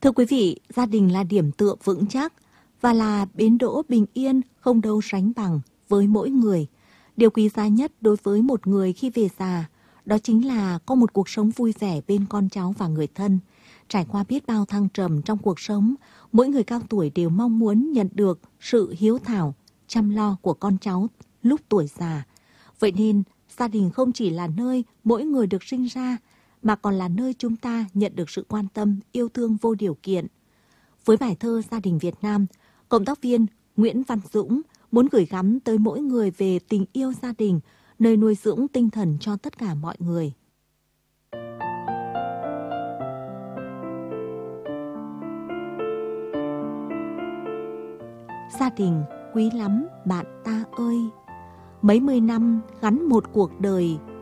Thưa quý vị, gia đình là điểm tựa vững chắc và là bến đỗ bình yên không đâu sánh bằng với mỗi người. Điều quý giá nhất đối với một người khi về già, đó chính là có một cuộc sống vui vẻ bên con cháu và người thân. Trải qua biết bao thăng trầm trong cuộc sống, mỗi người cao tuổi đều mong muốn nhận được sự hiếu thảo, chăm lo của con cháu lúc tuổi già. Vậy nên, gia đình không chỉ là nơi mỗi người được sinh ra, mà còn là nơi chúng ta nhận được sự quan tâm, yêu thương vô điều kiện. Với bài thơ Gia đình Việt Nam, cộng tác viên Nguyễn Văn Dũng muốn gửi gắm tới mỗi người về tình yêu gia đình, nơi nuôi dưỡng tinh thần cho tất cả mọi người. Gia đình quý lắm bạn ta ơi, mấy mươi năm gắn một cuộc đời,